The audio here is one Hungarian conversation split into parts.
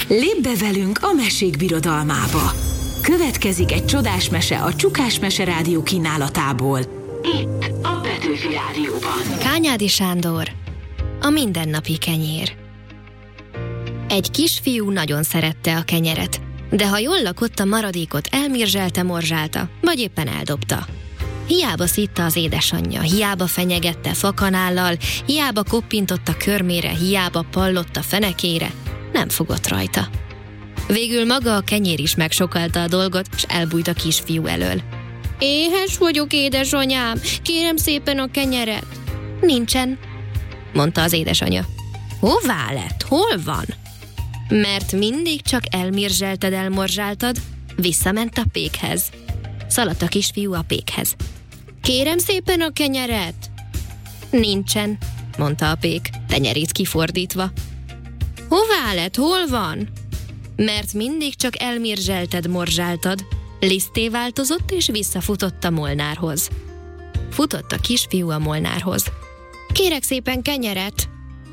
Lépj be velünk a mesék birodalmába. Következik egy csodás mese a Csukás Mese Rádió kínálatából. Itt a Petőfi Rádióban. Kányádi Sándor, a mindennapi kenyér. Egy kisfiú nagyon szerette a kenyeret, de ha jól lakott, a maradékot elmirzselte-morzsálta, vagy éppen eldobta. Hiába szitta az édesanyja, hiába fenyegette fakanállal, hiába koppintott a körmére, hiába pallott a fenekére, nem fogott rajta. Végül maga a kenyér is megsokalta a dolgot, s elbújt a kisfiú elől. Éhes vagyok, édesanyám, kérem szépen a kenyeret. Nincsen, mondta az édesanya. Hová lett? Hol van? Mert mindig csak elmorzsáltad, visszament a pékhez. Szaladt a kisfiú a pékhez. Kérem szépen a kenyeret. Nincsen, mondta a pék, tenyerét kifordítva. Hová lett? Hol van? Mert mindig csak morzsáltad, lisztté változott és visszafutott a molnárhoz. Futott a kisfiú a molnárhoz. Kérek szépen kenyeret.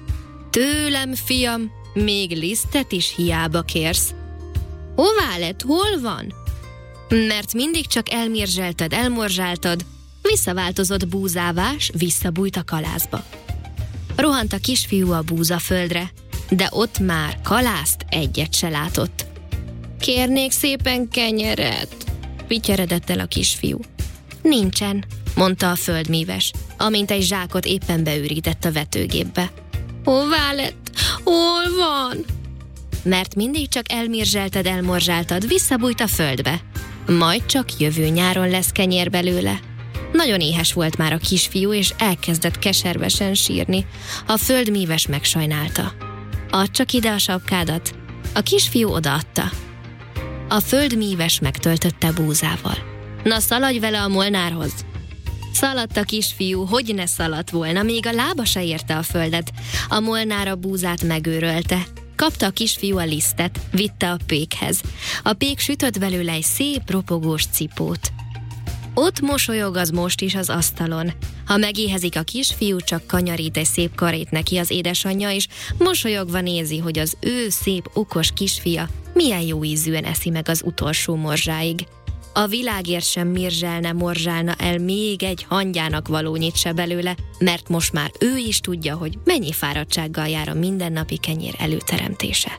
Tőlem, fiam, még lisztet is hiába kérsz. Hová lett? Hol van? Mert mindig csak elmorzsáltad, visszaváltozott búzávás, visszabújt a kalászba. Rohant a kisfiú a búzaföldre, de ott már kalászt egyet se látott. Kérnék szépen kenyeret, pityeredett el a kisfiú. Nincsen, mondta a földmíves, amint egy zsákot éppen beürített a vetőgépbe. Hová lett? Hol van? Mert mindig csak elmorzsáltad, visszabújt a földbe. Majd csak jövő nyáron lesz kenyér belőle. Nagyon éhes volt már a kisfiú, és elkezdett keservesen sírni. A földmíves megsajnálta. Add csak ide a sapkádat. A kisfiú odaadta. A földmíves megtöltötte búzával. Na, szaladj vele a molnárhoz. Szaladt a kisfiú, hogy ne szaladt volna, még a lába se érte a földet. A molnár a búzát megőrölte. Kapta a kisfiú a lisztet, vitte a pékhez. A pék sütött belőle egy szép ropogós cipót. Ott mosolyog az most is az asztalon. Ha megéhezik a kisfiú, csak kanyarít egy szép karét neki az édesanyja, és mosolyogva nézi, hogy az ő szép, okos kisfia milyen jó ízűen eszi meg az utolsó morzsáig. A világért sem morzsálna el még egy hangyának valónyit se belőle, mert most már ő is tudja, hogy mennyi fáradtsággal jár a mindennapi kenyér előteremtése.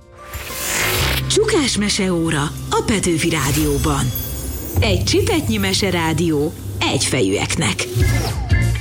Csukás Meseóra a Petőfi Rádióban. Egy csipetnyi meserádió egyfejűeknek.